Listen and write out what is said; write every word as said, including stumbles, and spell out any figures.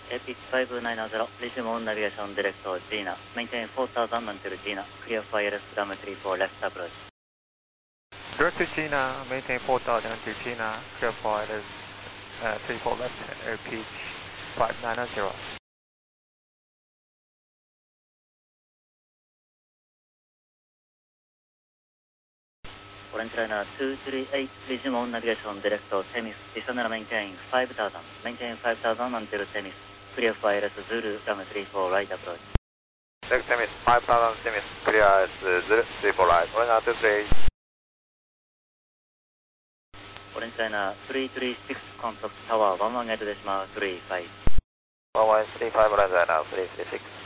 A P five nine zero, resume on navigation direct to Gina. Maintain four thousand until Gina. Clear for I L S runway three four left approach. Direct to Gina, maintain four thousand until Gina. Clear for I L S uh, three four left, A P five nine zero. Orange liner two three eight, resume on navigation direct to Temis. Descender maintain five thousand. Maintain five thousand until Temis. Clear for I L S Zulu, runway three four right approach. Direct Temis, five thousand Temis, clear I L S Zulu, three four right. Orange liner two three eight. Orange liner three three six, contact tower one one eight decimal three five. one one three five, orange liner three three six.